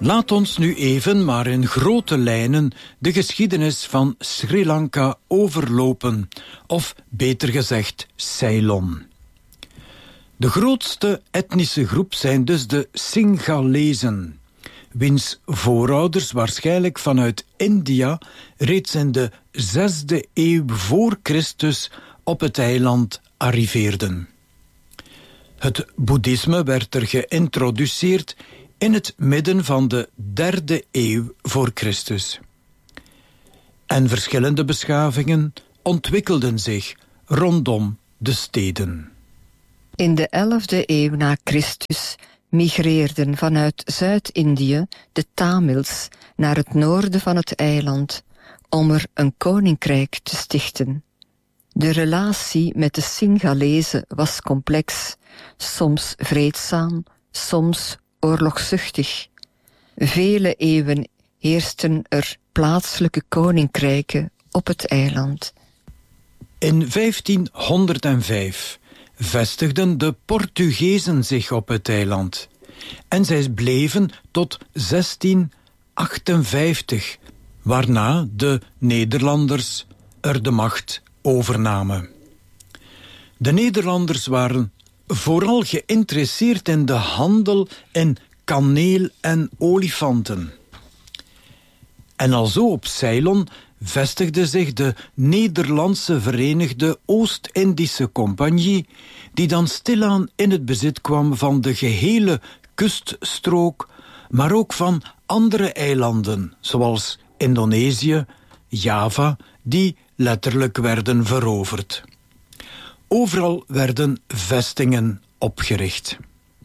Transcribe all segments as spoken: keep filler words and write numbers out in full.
Laat ons nu even maar in grote lijnen de geschiedenis van Sri Lanka overlopen, of beter gezegd Ceylon. De grootste etnische groep zijn dus de Singalezen, wiens voorouders waarschijnlijk vanuit India reeds in de zesde eeuw voor Christus op het eiland arriveerden. Het boeddhisme werd er geïntroduceerd in het midden van de derde eeuw voor Christus. En verschillende beschavingen ontwikkelden zich rondom de steden. In de elfde eeuw na Christus migreerden vanuit Zuid-Indië de Tamils naar het noorden van het eiland om er een koninkrijk te stichten. De relatie met de Singalezen was complex, soms vreedzaam, soms oorlogzuchtig. Vele eeuwen heersten er plaatselijke koninkrijken op het eiland. In vijftienhonderdvijf vestigden de Portugezen zich op het eiland en zij bleven tot zestien achtenvijftig, waarna de Nederlanders er de macht overnamen. De Nederlanders waren vooral geïnteresseerd in de handel in kaneel en olifanten. En alzo op Ceylon vestigde zich de Nederlandse Verenigde Oost-Indische Compagnie, die dan stilaan in het bezit kwam van de gehele kuststrook, maar ook van andere eilanden, zoals Indonesië, Java, die letterlijk werden veroverd. Overal werden vestingen opgericht.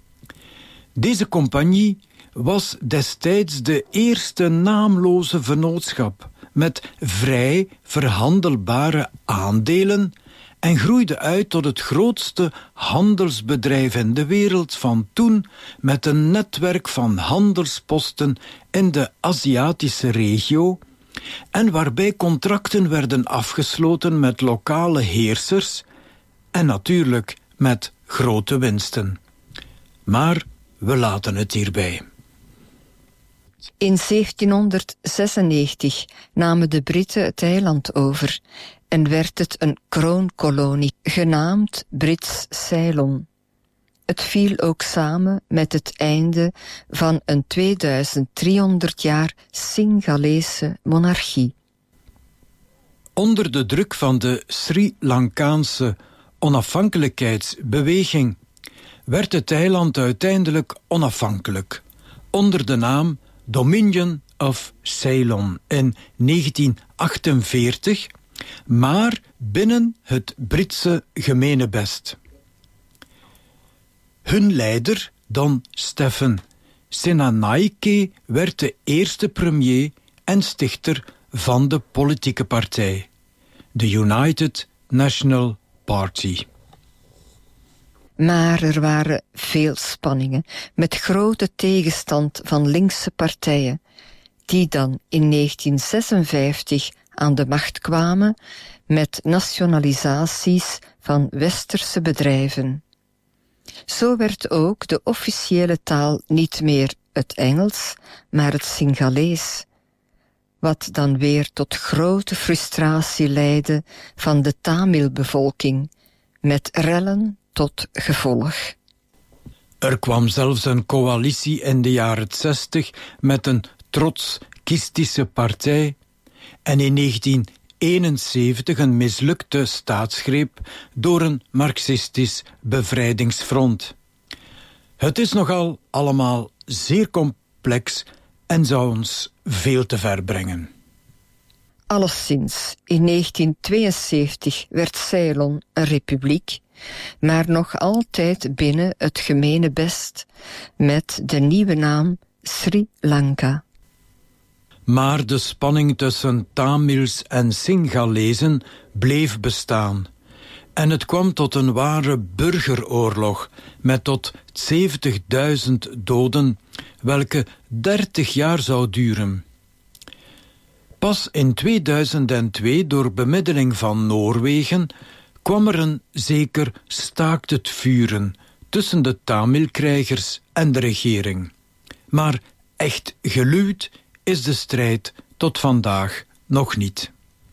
Deze compagnie was destijds de eerste naamloze vennootschap met vrij verhandelbare aandelen en groeide uit tot het grootste handelsbedrijf in de wereld van toen, met een netwerk van handelsposten in de Aziatische regio en waarbij contracten werden afgesloten met lokale heersers en natuurlijk met grote winsten. Maar we laten het hierbij. In zeventienhonderdzesennegentig namen de Britten het eiland over en werd het een kroonkolonie, genaamd Brits Ceylon. Het viel ook samen met het einde van een tweeduizend driehonderd jaar Singalese monarchie. Onder de druk van de Sri Lankaanse onafhankelijkheidsbeweging werd het eiland uiteindelijk onafhankelijk, onder de naam Dominion of Ceylon in negentien achtenveertig, maar binnen het Britse gemeenebest. Hun leider, Don Stephen Senanayake, werd de eerste premier en stichter van de politieke partij, de United National Party. Maar er waren veel spanningen, met grote tegenstand van linkse partijen, die dan in negentien zesenvijftig aan de macht kwamen met nationalisaties van westerse bedrijven. Zo werd ook de officiële taal niet meer het Engels, maar het Singalees, wat dan weer tot grote frustratie leidde van de Tamil-bevolking, met rellen tot gevolg. Er kwam zelfs een coalitie in de jaren zestig met een trotskistische partij en in negentien eenenzeventig een mislukte staatsgreep door een marxistisch bevrijdingsfront. Het is nogal allemaal zeer complex en zou ons veel te ver brengen. Alleszins, in negentien tweeënzeventig werd Ceylon een republiek, maar nog altijd binnen het gemeenebest met de nieuwe naam Sri Lanka. Maar de spanning tussen Tamils en Singalezen bleef bestaan. En het kwam tot een ware burgeroorlog met tot zeventigduizend doden, welke dertig jaar zou duren. Pas in tweeduizend twee, door bemiddeling van Noorwegen, kwam er een zeker staakt het vuren tussen de Tamil-krijgers en de regering. Maar echt geluwd is de strijd tot vandaag nog niet.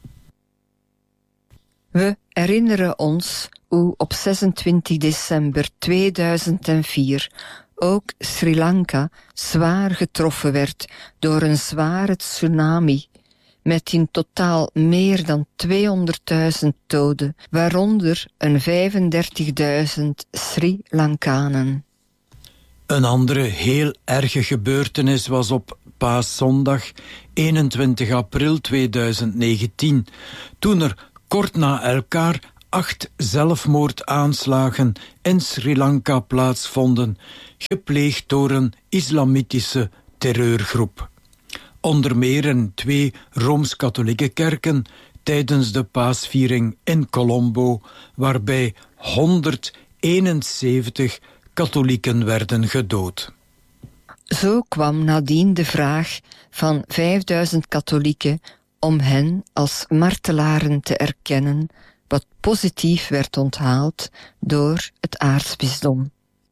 We herinneren ons hoe op zesentwintig december tweeduizend vier ook Sri Lanka zwaar getroffen werd door een zware tsunami, met in totaal meer dan tweehonderdduizend doden, waaronder een vijfendertigduizend Sri Lankanen. Een andere heel erge gebeurtenis was op Paaszondag eenentwintig april tweeduizend negentien, toen er kort na elkaar acht zelfmoordaanslagen in Sri Lanka plaatsvonden, gepleegd door een islamitische terreurgroep. Onder meer in twee Rooms-Katholieke kerken tijdens de paasviering in Colombo, waarbij honderdeenenzeventig katholieken werden gedood. Zo kwam nadien de vraag van vijfduizend katholieken om hen als martelaren te erkennen, wat positief werd onthaald door het aartsbisdom.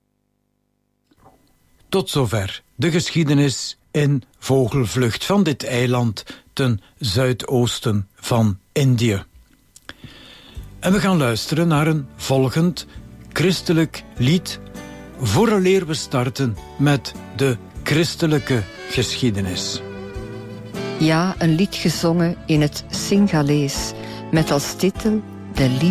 Tot zover de geschiedenis in vogelvlucht van dit eiland ten zuidoosten van Indië. En we gaan luisteren naar een volgend christelijk lied, vooraleer we starten met de christelijke geschiedenis. Ja, een lied gezongen in het Singalees, met als titel De Liefde.